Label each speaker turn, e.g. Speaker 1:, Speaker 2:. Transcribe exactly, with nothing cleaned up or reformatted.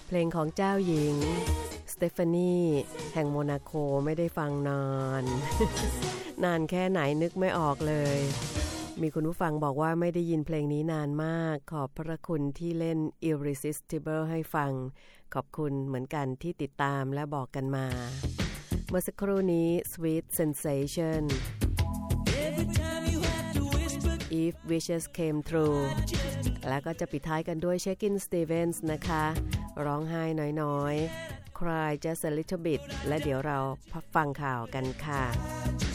Speaker 1: เพลงของเจ้าหญิงสเตฟานีแห่งโมนาโกไม่ได้ฟังนาน นานแค่ไหนนึกไม่ออกเลยมีคุณผู้ฟังบอกว่าไม่ได้ยินเพลงนี้นานมากขอบพระคุณที่เล่น Irresistible ให้ฟังขอบคุณเหมือนกันที่ติดตามและบอกกันมาเมื่อสักครู่นี้ Sweet Sensation If Wishes Came True แล้วก็จะปิดท้ายกันด้วย Shakin' Stevens นะคะร้องไห้น้อยๆ Cry Just a Little Bit และเดี๋ยวเราฟังข่าวกันค่ะ